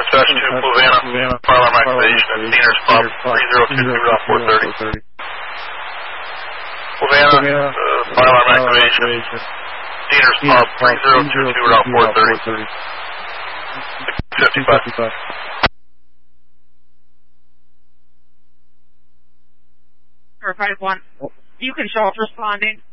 Dispatch to Fluvanna, fire alarm activation at Seniors Pub, 3022.430. Fluvanna, fire alarm activation, Seniors Pub, 3022.430. 55. Or 5-1. You can show us responding.